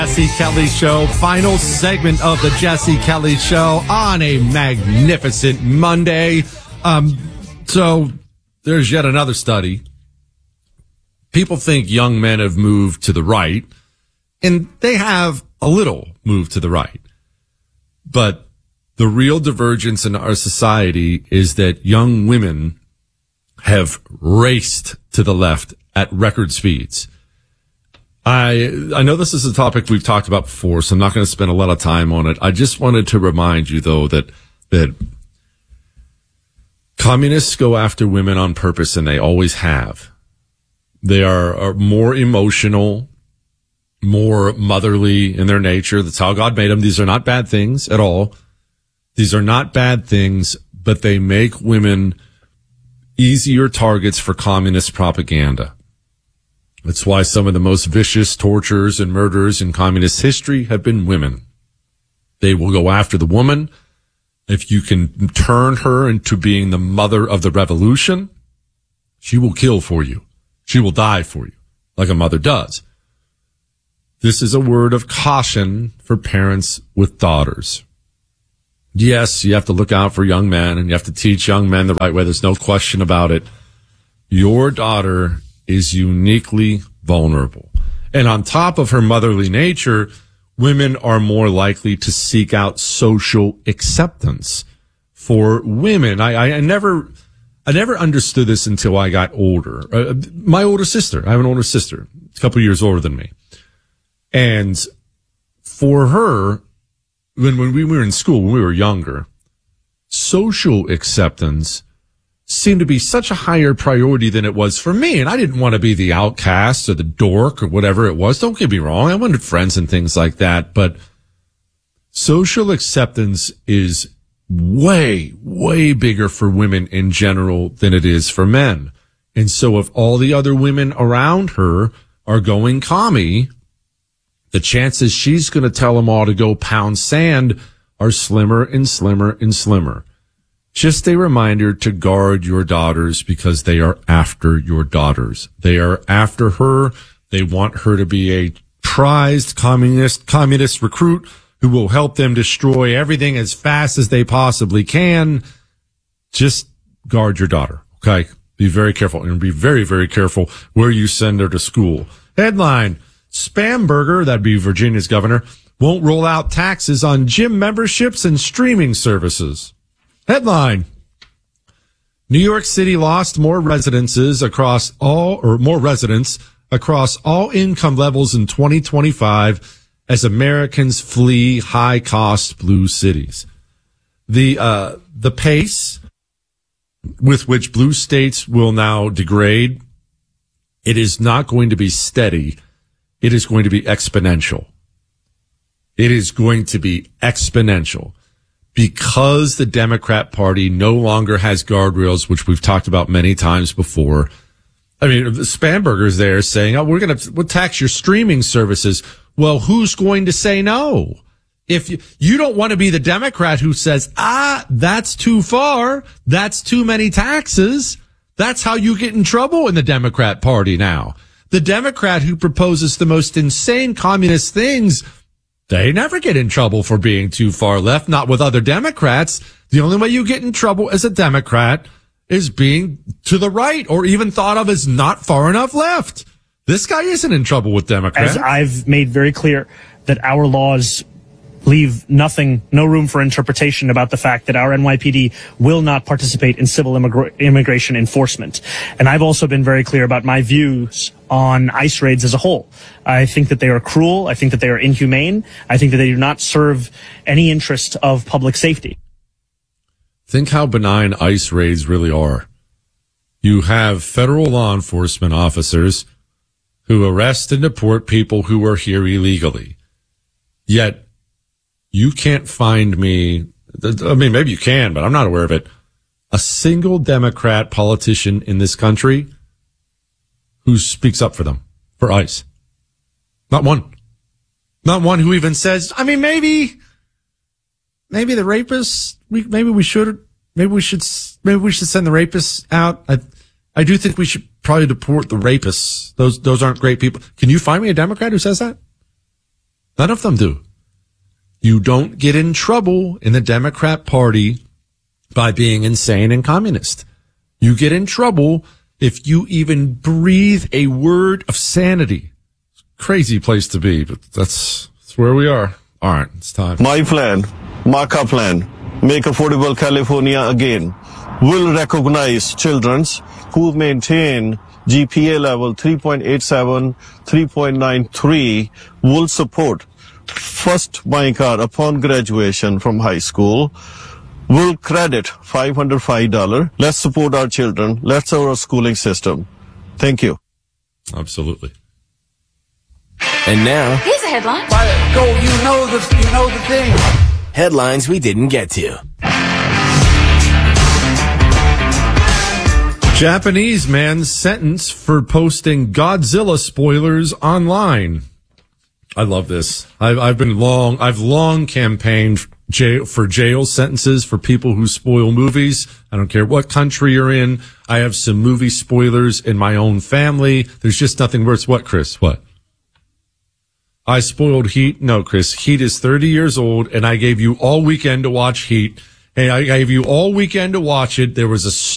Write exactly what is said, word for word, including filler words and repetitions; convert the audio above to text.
Jesse Kelly Show, final segment of the Jesse Kelly Show on a magnificent Monday. Um, so there's yet another study. People think young men have moved to the right, and they have a little moved to the right. But the real divergence in our society is that young women have raced to the left at record speeds. I I know this is a topic we've talked about before, so I'm not going to spend a lot of time on it. I just wanted to remind you, though, that that communists go after women on purpose, and they always have. They are, are more emotional, more motherly in their nature. That's how God made them. These are not bad things at all. These are not bad things, but they make women easier targets for communist propaganda. That's why some of the most vicious tortures and murders in communist history have been women. They will go after the woman. If you can turn her into being the mother of the revolution, she will kill for you. She will die for you, like a mother does. This is a word of caution for parents with daughters. Yes, you have to look out for young men, and you have to teach young men the right way. There's no question about it. Your daughter is uniquely vulnerable. And on top of her motherly nature, women are more likely to seek out social acceptance. For women, I, I never, I never understood this until I got older. Uh, my older sister, I have an older sister, a couple of years older than me. And for her, when, when we were in school, when we were younger, social acceptance seemed to be such a higher priority than it was for me. And I didn't want to be the outcast or the dork or whatever it was. Don't get me wrong. I wanted friends and things like that. But social acceptance is way, way bigger for women in general than it is for men. And so if all the other women around her are going commie, the chances she's going to tell them all to go pound sand are slimmer and slimmer and slimmer. Just a reminder to guard your daughters, because they are after your daughters. They are after her. They want her to be a prized communist, communist recruit who will help them destroy everything as fast as they possibly can. Just guard your daughter. Okay. Be very careful, and be very, very careful where you send her to school. Headline: Spamberger, that'd be Virginia's governor, won't roll out taxes on gym memberships and streaming services. Headline: New York City lost more residences across all, or more residents across all income levels in twenty twenty-five as Americans flee high-cost blue cities. The, uh, the pace with which blue states will now degrade, it is not going to be steady. It is going to be exponential. It is going to be exponential. Because the Democrat Party no longer has guardrails, which we've talked about many times before. I mean, Spamberger's there saying, oh, we're going to we'll tax your streaming services. Well, who's going to say no? If you, you don't want to be the Democrat who says, ah, that's too far. That's too many taxes. That's how you get in trouble in the Democrat Party now. The Democrat who proposes the most insane communist things, they never get in trouble for being too far left, not with other Democrats. The only way you get in trouble as a Democrat is being to the right, or even thought of as not far enough left. This guy isn't in trouble with Democrats. As I've made very clear that our laws leave nothing, no room for interpretation about the fact that our N Y P D will not participate in civil immigra- immigration enforcement. And I've also been very clear about my views on ICE raids as a whole. I think that they are cruel. I think that they are inhumane. I think that they do not serve any interest of public safety. Think how benign ICE raids really are. You have federal law enforcement officers who arrest and deport people who are here illegally. Yet, you can't find me, I mean, maybe you can, but I'm not aware of it, a single Democrat politician in this country who speaks up for them, for ICE. Not one. Not one who even says, I mean, maybe, maybe the rapists, we, maybe we should, maybe we should, maybe we should send the rapists out. I, I do think we should probably deport the rapists. Those, those aren't great people. Can you find me a Democrat who says that? None of them do. You don't get in trouble in the Democrat Party by being insane and communist. You get in trouble if you even breathe a word of sanity. Crazy place to be, but that's, that's where we are. All right, it's time. My plan, Marka plan, Make Affordable California Again, will recognize children who maintain G P A level three point eight seven, three point nine three, will support first buying car upon graduation from high school, will credit five hundred five dollars. Let's support our children. Let's support our schooling system. Thank you. Absolutely. And now, Here's a headline. Go, you know the, you know the thing. headlines we didn't get to. Japanese man sentenced for posting Godzilla spoilers online. I love this. I've, I've been long, I've long campaigned jail, for jail sentences for people who spoil movies. I don't care what country you're in. I have some movie spoilers in my own family. There's just nothing worse. What, Chris? What? I spoiled Heat. No, Chris. Heat is thirty years old, and I gave you all weekend to watch Heat. And I gave you all weekend to watch it. There was a